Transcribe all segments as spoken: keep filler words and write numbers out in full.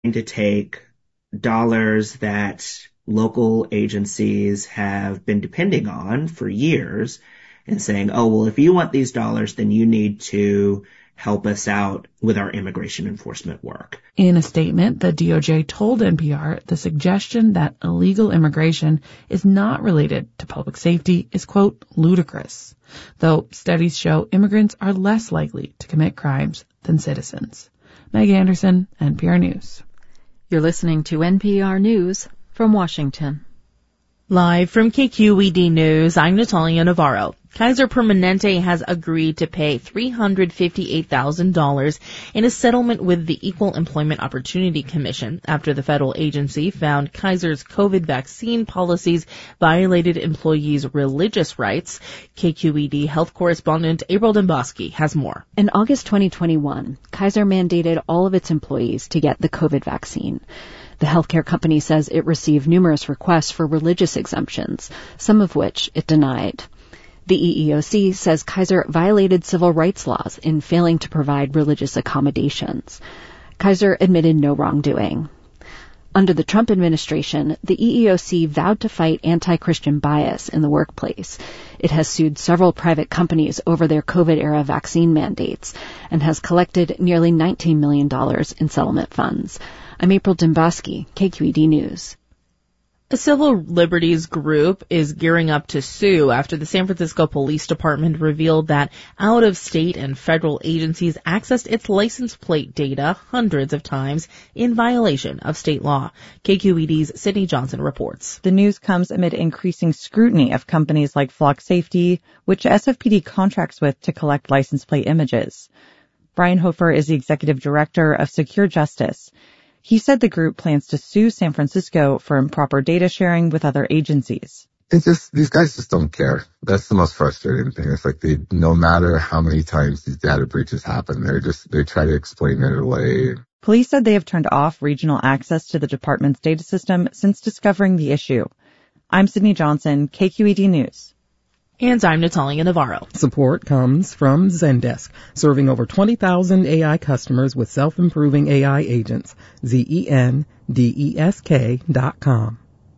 to take dollars that local agencies have been depending on for years and saying, oh, well, if you want these dollars, then you need to help us out with our immigration enforcement work. In a statement, the D O J told N P R the suggestion that illegal immigration is not related to public safety is, quote, ludicrous, though studies show immigrants are less likely to commit crimes than citizens. Meg Anderson, N P R News. You're listening to N P R News from Washington. Live from K Q E D News, I'm Natalia Navarro. Kaiser Permanente has agreed to pay three hundred fifty-eight thousand dollars in a settlement with the Equal Employment Opportunity Commission after the federal agency found Kaiser's COVID vaccine policies violated employees' religious rights. K Q E D health correspondent April Demboski has more. In August twenty twenty-one, Kaiser mandated all of its employees to get the COVID vaccine. The healthcare company says it received numerous requests for religious exemptions, some of which it denied. The E E O C says Kaiser violated civil rights laws in failing to provide religious accommodations. Kaiser admitted no wrongdoing. Under the Trump administration, the E E O C vowed to fight anti-Christian bias in the workplace. It has sued several private companies over their COVID-era vaccine mandates and has collected nearly nineteen million dollars in settlement funds. I'm April Demboski, K Q E D News. A civil liberties group is gearing up to sue after the San Francisco Police Department revealed that out-of-state and federal agencies accessed its license plate data hundreds of times in violation of state law. K Q E D's Sydney Johnson reports. The news comes amid increasing scrutiny of companies like Flock Safety, which S F P D contracts with to collect license plate images. Brian Hofer is the executive director of Secure Justice. He said the group plans to sue San Francisco for improper data sharing with other agencies. It's just, these guys just don't care. That's the most frustrating thing. It's like they, no matter how many times these data breaches happen, they're just, they try to explain it away. Police said they have turned off regional access to the department's data system since discovering the issue. I'm Sydney Johnson, K Q E D News. And I'm Natalia Navarro. Support comes from Zendesk, serving over twenty thousand A I customers with self-improving A I agents. Z E N D E S K dot com.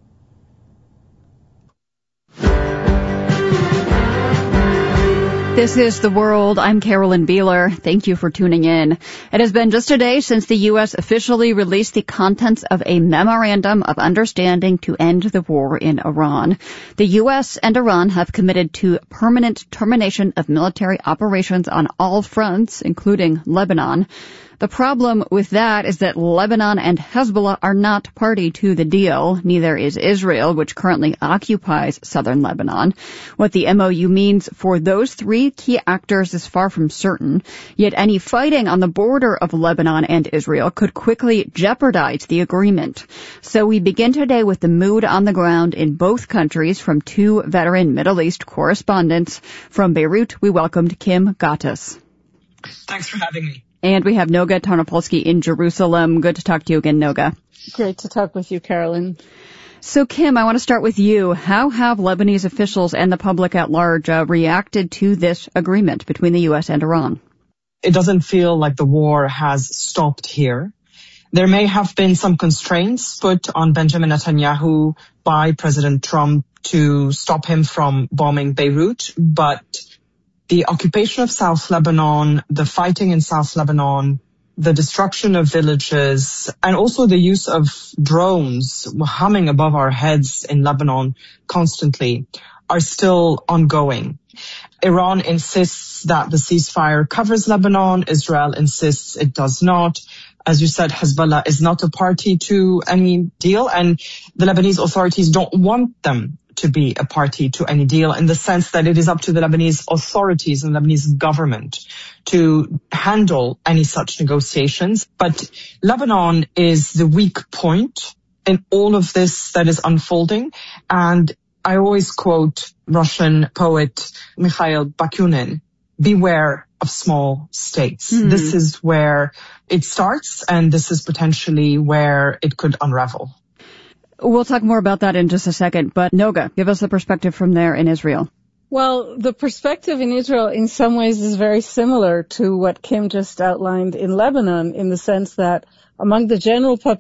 This is The World. I'm Carolyn Beeler. Thank you for tuning in. It has been just a day since the U S officially released the contents of a memorandum of understanding to end the war in Iran. The U S and Iran have committed to permanent termination of military operations on all fronts, including Lebanon. The problem with that is that Lebanon and Hezbollah are not party to the deal. Neither is Israel, which currently occupies southern Lebanon. What the M O U means for those three key actors is far from certain. Yet any fighting on the border of Lebanon and Israel could quickly jeopardize the agreement. So we begin today with the mood on the ground in both countries from two veteran Middle East correspondents. From Beirut, we welcomed Kim Ghattas. Thanks for having me. And we have Noga Tarnopolsky in Jerusalem. Good to talk to you again, Noga. Great to talk with you, Carolyn. So, Kim, I want to start with you. How have Lebanese officials and the public at large uh, reacted to this agreement between the U S and Iran? It doesn't feel like the war has stopped here. There may have been some constraints put on Benjamin Netanyahu by President Trump to stop him from bombing Beirut, but the occupation of South Lebanon, the fighting in South Lebanon, the destruction of villages, and also the use of drones humming above our heads in Lebanon constantly are still ongoing. Iran insists that the ceasefire covers Lebanon. Israel insists it does not. As you said, Hezbollah is not a party to any deal, and the Lebanese authorities don't want them to be a party to any deal, in the sense that it is up to the Lebanese authorities and Lebanese government to handle any such negotiations. But Lebanon is the weak point in all of this that is unfolding. And I always quote Russian poet Mikhail Bakunin, beware of small states. Mm. This is where it starts, and this is potentially where it could unravel. We'll talk more about that in just a second, but Noga, give us the perspective from there in Israel. Well, the perspective in Israel in some ways is very similar to what Kim just outlined in Lebanon, in the sense that among the general population,